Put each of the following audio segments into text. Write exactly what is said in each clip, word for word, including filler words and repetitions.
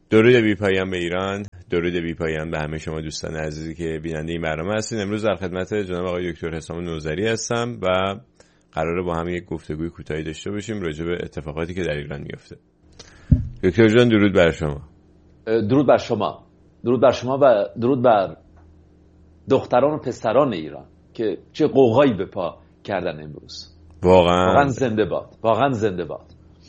درود بی پایان به ایران، درود بی پایان به همه شما دوستان عزیزی که بیننده این برنامه هستین. امروز در خدمت جناب آقای دکتر حسام نوذری هستم و قراره با هم یک گفتگوی کوتاهی داشته باشیم راجع به اتفاقاتی که در ایران میفته. دکتر جان درود بر شما. درود بر شما، درود بر شما و درود بر دختران و پسران ایران که چه قوقایی به پا کردن امروز. واقعا واقعا زنده باد، واقعا زنده باد.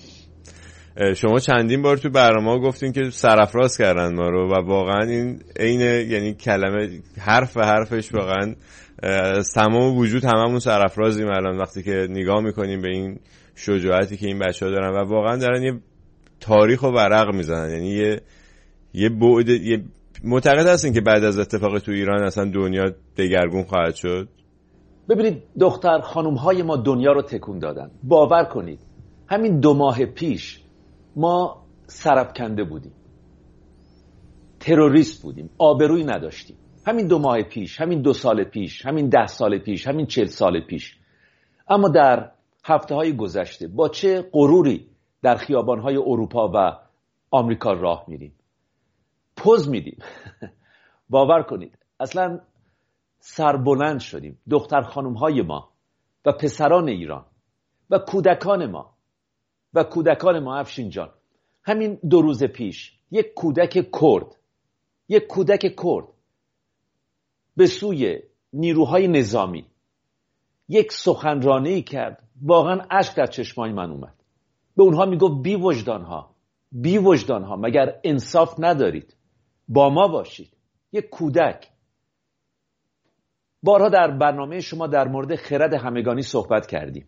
شما چندین بار تو برنامه گفتین که سرافراز کردن ما رو و واقعا این عین یعنی کلمه حرف و حرفش واقعا تمام وجود هممون سرافرازیم الان وقتی که نگاه میکنیم به این شجاعتی که این بچه‌ها دارن و واقعا دارن یه تاریخ و ورق میزنن. یعنی یه یه بعد یه معتقد هستین که بعد از اتفاق تو ایران اصلا دنیا دگرگون خواهد شد؟ ببینید دختر خانم های ما دنیا رو تکون دادن. باور کنید همین دو ماه پیش ما سرپکنده بودیم، تروریست بودیم، آبرویی نداشتیم. همین دو ماه پیش، همین دو سال پیش، همین ده سال پیش، همین چل سال پیش. اما در هفته های گذشته با چه غروری در خیابان های اروپا و آمریکا راه میریم، پوز میدیم. باور کنید اصلا سربلند شدیم. دختر خانم های ما و پسران ایران و کودکان ما و کودکان ما افشین جان، همین دو روز پیش یک کودک کرد یک کودک کرد به سوی نیروهای نظامی یک سخنرانی کرد، واقعا اشک در چشمای من اومد. به اونها میگفت بی وجدانها، بی وجدانها، مگر انصاف ندارید؟ با ما باشید. یک کودک. بارها در برنامه شما در مورد خرد همگانی صحبت کردیم.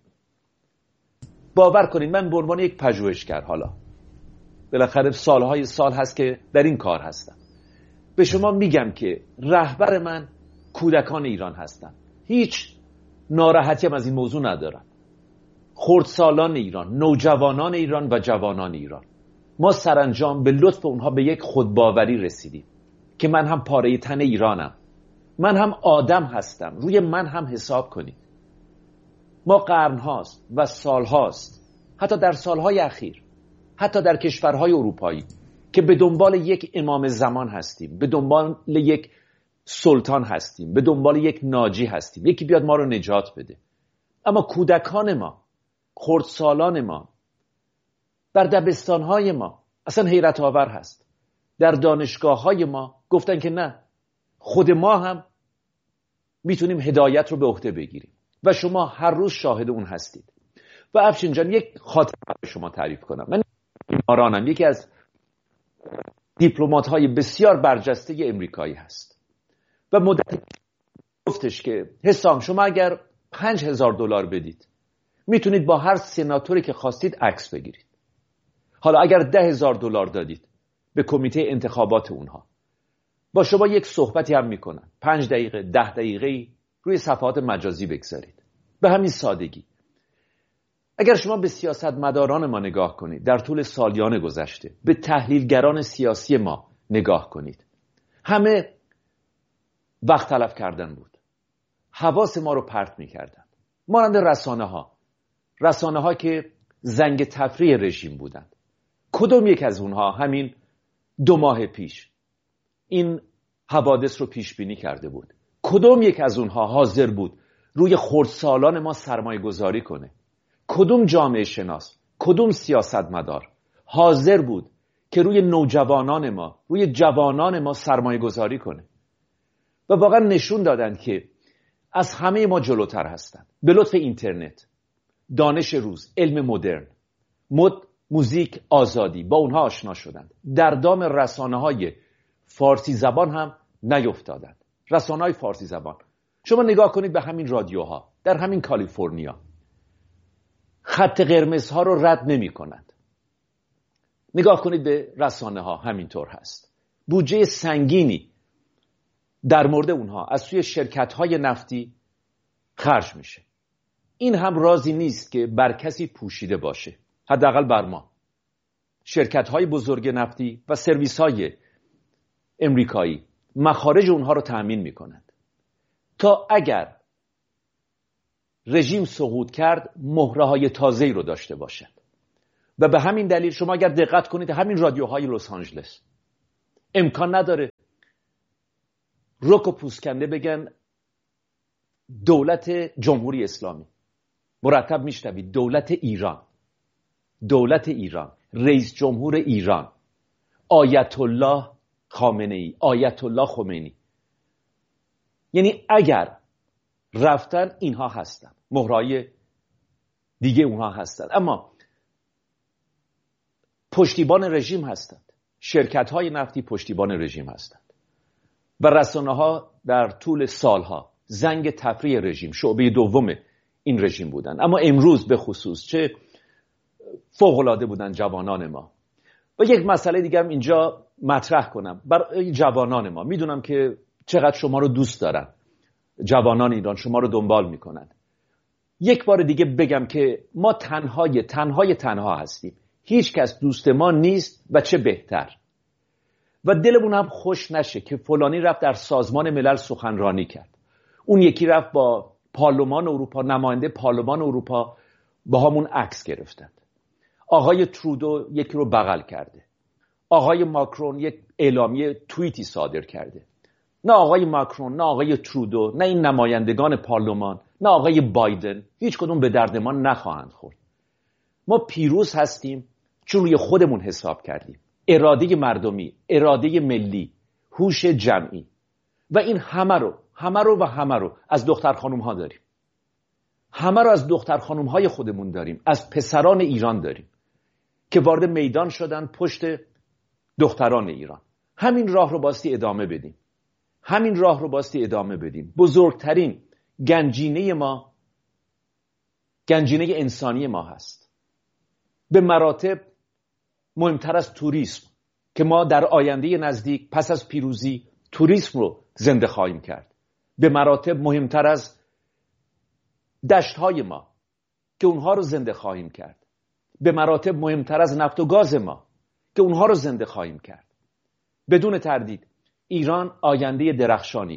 باور کنید من به عنوان یک پژوهشگر، حالا بالاخره سالهای سال هست که در این کار هستم، به شما میگم که رهبر من کودکان ایران هستن. هیچ ناراحتی هم از این موضوع ندارم. خردسالان ایران، نوجوانان ایران و جوانان ایران. ما سرانجام به لطف اونها به یک خودباوری رسیدیم که من هم پاره تن ایرانم، من هم آدم هستم، روی من هم حساب کنید. ما قرن هاست و سال هاست، حتی در سالهای اخیر، حتی در کشورهای اروپایی که به دنبال یک امام زمان هستیم، به دنبال یک سلطان هستیم، به دنبال یک ناجی هستیم، یکی بیاد ما رو نجات بده. اما کودکان ما، خردسالان ما، در دبستانهای ما، اصلا حیرت آور هست، در دانشگاه های ما گفتن که نه، خود ما هم میتونیم هدایت رو به عهده بگیریم و شما هر روز شاهد اون هستید. و افشین جان یک خاطره به شما تعریف کنم. من بیمارانم، یکی از دیپلمات های بسیار برجسته امریکایی هست و مدت گفتش که حسام شما اگر پنج هزار دلار بدید میتونید با هر سناتوری که خواستید عکس بگیرید. حالا اگر ده هزار دلار دادید به کمیته انتخابات اونها، با شما یک صحبتی هم میکنن، پنج دقیقه ده دقیقه روی صفحات مجازی بگذارید. به همین سادگی. اگر شما به سیاستمداران ما نگاه کنید در طول سالیان گذشته، به تحلیلگران سیاسی ما نگاه کنید، همه وقت تلف کردن بود، حواس ما رو پرت میکردن. مانند رسانه ها رسانه ها که زنگ تفریح رژیم بودند. کدوم یک از اونها همین دو ماه پیش این حوادث رو پیش بینی کرده بود؟ کدوم یک از اونها حاضر بود روی خردسالان ما سرمایه گذاری کنه؟ کدوم جامعه شناس، کدوم سیاستمدار حاضر بود که روی نوجوانان ما، روی جوانان ما سرمایه گذاری کنه؟ و واقعا نشون دادن که از همه ما جلوتر هستن. به لطف اینترنت، دانش روز، علم مدرن، مد، موزیک، آزادی، با اونها آشنا شدند. در دام رسانه های فارسی زبان هم نیفتادند. رسانه های فارسی زبان، شما نگاه کنید به همین رادیوها در همین کالیفرنیا، خط قرمزها رو رد نمی کنند. نگاه کنید به رسانه ها، همینطور هست. بودجه سنگینی در مورد اونها از سوی شرکت های نفتی خرج میشه. این هم رازی نیست که بر کسی پوشیده باشه، حداقل بر ما. شرکت های بزرگ نفتی و سرویس های امریکایی مخارج اونها رو تأمین میکنند تا اگر رژیم سقوط کرد مهره های تازه‌ای رو داشته باشد. و به همین دلیل شما اگر دقت کنید همین رادیوهای لس آنجلس، امکان نداره رک و پوسکنده بگن دولت جمهوری اسلامی. مرتب میشنوید دولت ایران، دولت ایران، رئیس جمهور ایران، آیت الله خامنه ای، آیت الله خمینی. یعنی اگر رفتن اینها هستن، مهرهای دیگه اونها هستن، اما پشتیبان رژیم هستند. شرکت های نفتی پشتیبان رژیم هستند و رسانه ها در طول سالها زنگ تفریح رژیم، شعبه دوم این رژیم بودن. اما امروز به خصوص چه فوق‌العاده بودن جوانان ما. و یک مسئله دیگه هم اینجا مطرح کنم برای جوانان ما. میدونم که چقدر شما رو دوست دارن، جوانان ایران شما رو دنبال میکنن. یک بار دیگه بگم که ما تنهای تنهای تنها هستیم، هیچ کس دوست ما نیست و چه بهتر. و دلمون هم خوش نشه که فلانی رفت در سازمان ملل سخنرانی کرد، اون یکی رفت با پارلمان اروپا، نماینده پارلمان اروپا با همون عکس گرفتند. آقای ترودو یکی رو بغل کرده، آقای ماکرون یک اعلامیه توییتی صادر کرده. نه آقای ماکرون، نه آقای ترودو، نه این نمایندگان پارلمان، نه آقای بایدن، هیچ کدوم به درد ما نخواهند خورد. ما پیروز هستیم چون روی خودمون حساب کردیم. اراده مردمی، اراده ملی، هوش جمعی و این همه رو همه رو و همه رو از دختر خانوم ها داریم. همه رو از دختر خانوم های خودمون داریم، از پسران ایران داریم که وارد میدان شدن پشت دختران ایران. همین راه رو باستی ادامه بدیم. همین راه رو باستی ادامه بدیم. بزرگترین گنجینه ما گنجینه انسانی ما هست. به مراتب مهمتر از توریسم که ما در آینده نزدیک پس از پیروزی توریسم رو زنده خواهیم کرد. به مراتب مهمتر از دشت‌های ما که اونها رو زنده خواهیم کرد. به مراتب مهمتر از نفت و گاز ما که اونها رو زنده خواهیم کرد. بدون تردید ایران آینده درخشانی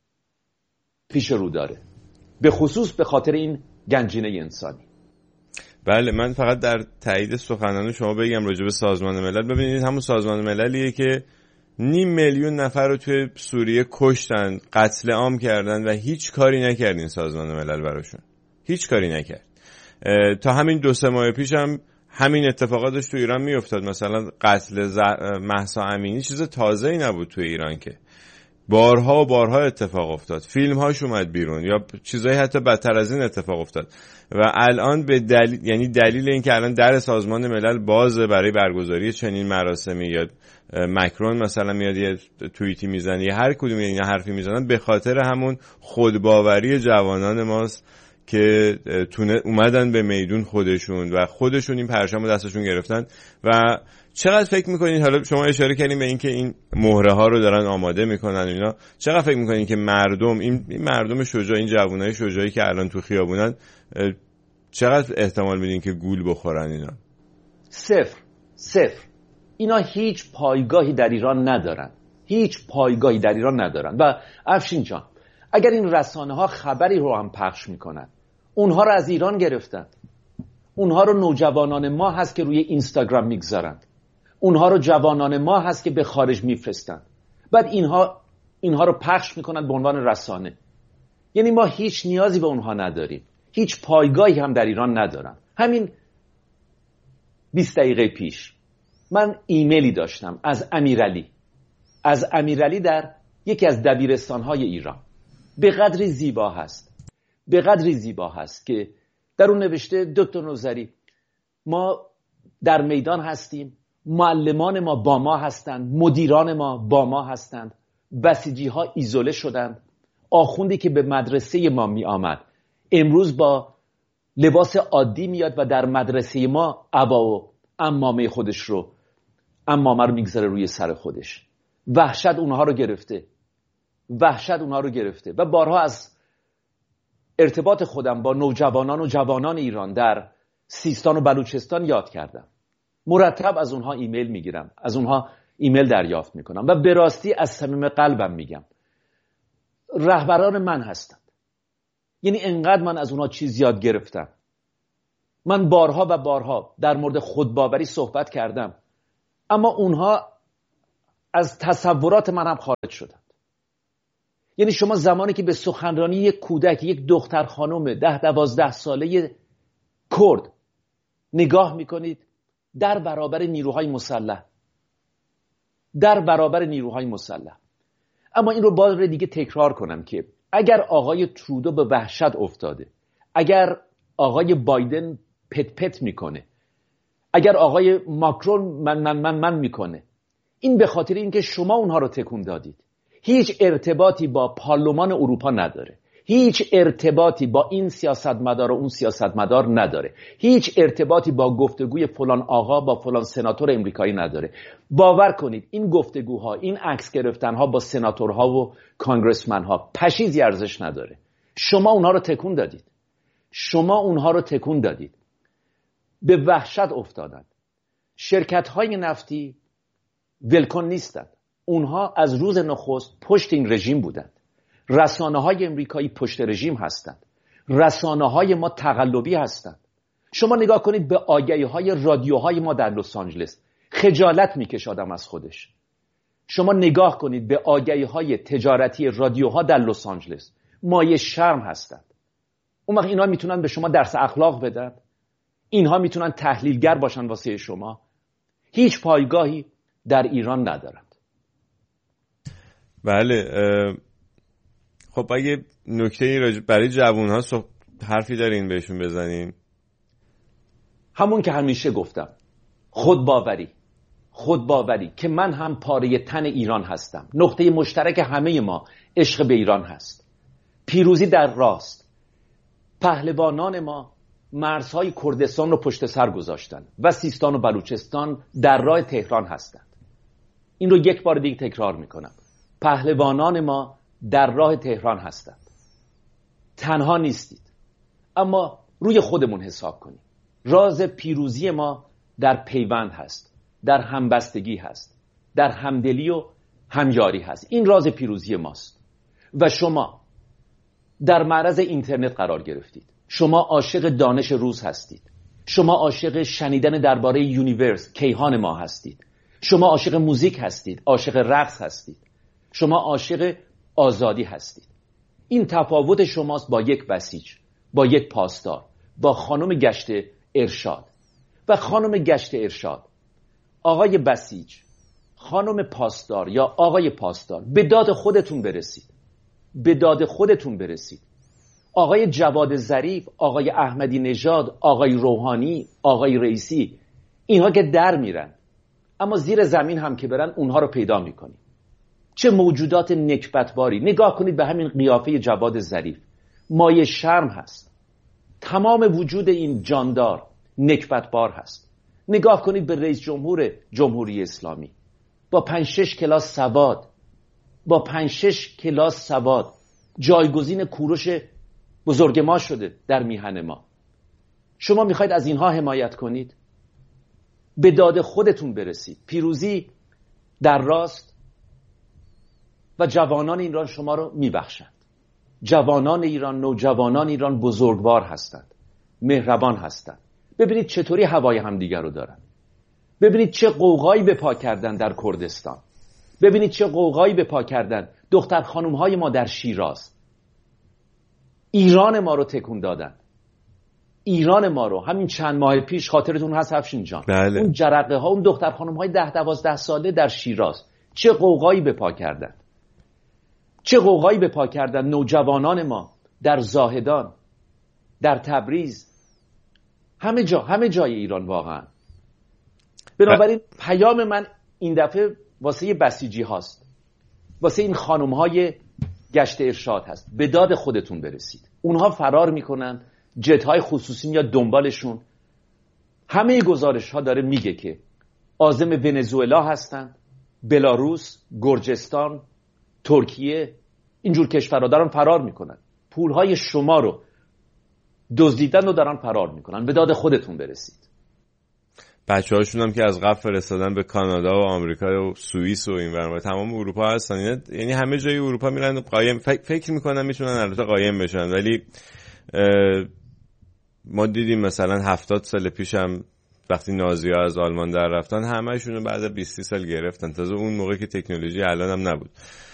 پیش رو داره، به خصوص به خاطر این گنجینه انسانی. بله، من فقط در تایید سخنان شما بگم راجع به سازمان ملل. ببینید همون سازمان مللیه که نیم میلیون نفر رو توی سوریه کشتن، قتل عام کردن و هیچ کاری نکردین سازمان ملل براشون، هیچ کاری نکرد. تا همین دو سه ماه پیش هم همین اتفاقاتش تو ایران میافتاد. مثلا قتل مهسا امینی چیز تازه‌ای نبود تو ایران که بارها و بارها اتفاق افتاد، فیلم هاش اومد بیرون یا چیزایی حتی بدتر از این اتفاق افتاد و الان به دلیل یعنی دلیل این که الان در سازمان ملل بازه برای برگزاری چنین مراسمی یا مکرون مثلا میاد یه توییتی میزنه یا هر کدوم این حرفی میزنن، به خاطر همون خودباوری جوانان ماست که تونه اومدن به میدون خودشون و خودشون این پرچم رو دستشون گرفتن. و چقدر فکر میکنین، حالا شما اشاره کردین به این که این مهره ها رو دارن آماده میکنن اینا، چقدر فکر میکنین که مردم این, این مردم شجاع، این جوانای شجاعی که الان تو خیابونن، چقدر احتمال میدین که گول بخورن اینا؟ صفر صفر. اینا هیچ پایگاهی در ایران ندارن، هیچ پایگاهی در ایران ندارن. و افشین جان، اگر این رسانه ها خبری رو هم پخش میکنن، اونها رو از ایران گرفتن، اونها رو نوجوانان ما هست که روی اینستاگرام میگذارن، اونها رو جوانان ما هست که به خارج میفرستن، بعد اینها اینها رو پخش میکنن به عنوان رسانه. یعنی ما هیچ نیازی به اونها نداریم، هیچ پایگاهی هم در ایران ندارن. همین بیست دقیقه پیش من ایمیلی داشتم از امیرعلی از امیرعلی در یکی از دبیرستان‌های ایران. به قدری زیبا هست، به قدری زیبا هست که در اون نوشته دکتر نوذری ما در میدان هستیم، معلمان ما با ما هستند، مدیران ما با ما هستند، بسیجی ها ایزوله شدند، آخوندی که به مدرسه ما می آمد امروز با لباس عادی میاد و در مدرسه ما عبا و عمامه خودش رو عمامه رو میگذاره روی سر خودش. وحشت اونها رو گرفته، وحشت اونها رو گرفته. و بارها از ارتباط خودم با نوجوانان و جوانان ایران در سیستان و بلوچستان یاد کردم. مرتب از اونها ایمیل میگیرم، از اونها ایمیل دریافت میکنم و به راستی از صمیم قلبم میگم رهبران من هستند. یعنی انقدر من از اونها چیز یاد گرفتم. من بارها و بارها در مورد خودباوری صحبت کردم، اما اونها از تصورات من هم خارج شدند. یعنی شما زمانی که به سخنرانی یک کودک، یک دختر خانم ده دوازده ساله کرد نگاه میکنید، در برابر نیروهای مسلح در برابر نیروهای مسلح اما این رو بار دیگه تکرار کنم که اگر آقای ترودو به وحشت افتاده، اگر آقای بایدن پت پت میکنه، اگر آقای ماکرون من من من من میکنه، این به خاطر اینکه شما اونها رو تکون دادید. هیچ ارتباطی با پارلمان اروپا نداره، هیچ ارتباطی با این سیاستمدار و اون سیاستمدار نداره، هیچ ارتباطی با گفتگوی فلان آقا با فلان سناتور امریکایی نداره. باور کنید این گفتگوها، این عکس گرفتنها با سناتورها و کانگرسمنها پشیزی ارزش نداره. شما اونها رو تکون دادید، شما اونها رو تکون دادید، به وحشت افتادند. شرکت‌های نفتی ولکن نیستند، اونها از روز نخست پشت این رژیم بودند. رسانه‌های امریکایی پشت رژیم هستند، رسانه‌های ما تقلبی هستند. شما نگاه کنید به آگهی‌های رادیوهای ما در لس آنجلس، خجالت میکشه آدم از خودش. شما نگاه کنید به آگهی‌های تجارتی رادیوها در لس آنجلس، مایه شرم هستند. اون وقت اینها میتونن به شما درس اخلاق بدن؟ اینها میتونن تحلیلگر باشن واسه شما؟ هیچ پایگاهی در ایران ندارند. بله. خب اگه نکته برای جوان‌ها حرفی دارین بهشون بزنین؟ همون که همیشه گفتم، خودباوری خودباوری که من هم پاره تن ایران هستم. نقطه مشترک همه ما عشق به ایران هست. پیروزی در راست. پهلوانان ما مرزهای کردستان رو پشت سر گذاشتن و سیستان و بلوچستان در راه تهران هستند. این رو یک بار دیگه تکرار میکنم. پهلوانان ما در راه تهران هستند. تنها نیستید. اما روی خودمون حساب کنیم. راز پیروزی ما در پیوند هست، در همبستگی هست، در همدلی و همیاری هست. این راز پیروزی ماست. و شما در معرض اینترنت قرار گرفتید. شما عاشق دانش روز هستید. شما عاشق شنیدن درباره یونیورس، کیهان ما هستید. شما عاشق موزیک هستید، عاشق رقص هستید. شما عاشق آزادی هستید. این تفاوت شماست با یک بسیج، با یک پاسدار، با خانم گشت ارشاد. و خانم گشت ارشاد، آقای بسیج، خانم پاسدار یا آقای پاسدار، به داد خودتون برسید. به داد خودتون برسید. آقای جواد ظریف، آقای احمدی نژاد، آقای روحانی، آقای رئیسی، اینها که در میرن، اما زیر زمین هم که برن اونها رو پیدا میکنیم. چه موجودات نکبتباری. نگاه کنید به همین قیافه جواد ظریف، مایه شرم هست. تمام وجود این جاندار نکبتبار هست. نگاه کنید به رئیس جمهور جمهوری اسلامی، با پنج شش کلاس سواد، با پنج شش کلاس سواد، جایگزین کوروش بزرگ ما شده در میهن ما. شما میخواید از اینها حمایت کنید؟ به داد خودتون برسید. پیروزی در راست و جوانان ایران شما رو میبخشند. جوانان ایران، نوجوانان ایران بزرگوار هستند، مهربان هستند. ببینید چطوری هوای همدیگر رو دارن. ببینید چه قوقایی به پا کردن در کردستان. ببینید چه قوقایی به پا کردن دختر خانم های ما در شیراز. ایران ما رو تکون دادن. ایران ما رو همین چند ماه پیش، خاطرتون هست افشین جان، بله. اون جرقه ها، اون دختر خانم های ده دوازده ساله در شیراز چه قوقایی به پا کردن. چه قوقایی به پا کردن نوجوانان ما در زاهدان، در تبریز، همه جا، همه جای ایران واقعا. بنابراین پیام من این دفعه واسه بسیجی هاست، واسه این خانم های گشت ارشاد هست. به داد خودتون برسید. اونها فرار میکنن، جت های خصوصی میاد دنبالشون. همه گزارش ها داره میگه که عازم ونزوئلا هستن، بلاروس، گرجستان، ترکیه، اینجور کشورها دارن فرار میکنن. پول های شما رو دزدیدن و دارن فرار میکنن. به داد خودتون برسید. بچه هاشون هم که از قبل فرستادن به کانادا و آمریکا و سوئیس و این ور تمام اروپا هستن. یعنی همه جای اروپا میرن قایم، فکر میکنن میتونن البته قایم بشن، ولی ما دیدیم مثلا هفتاد سال پیش هم وقتی نازی‌ها از آلمان در رفتن همه‌شون رو بعد بیست سال گرفتن، تازه اون موقع که تکنولوژی الان هم نبود.